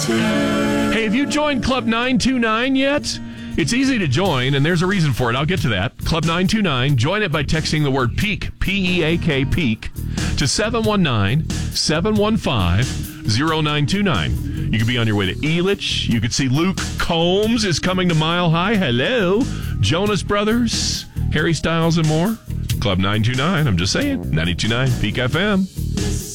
Hey, have you joined Club 929 yet? It's easy to join, and there's a reason for it. I'll get to that. Club 929. Join it by texting the word PEAK, P-E-A-K, PEAK, to 719-715-0929. You could be on your way to Elitch. You could see Luke Combs is coming to Mile High. Hello. Jonas Brothers, Harry Styles, and more. Club 929. I'm just saying. 929 PEAK FM.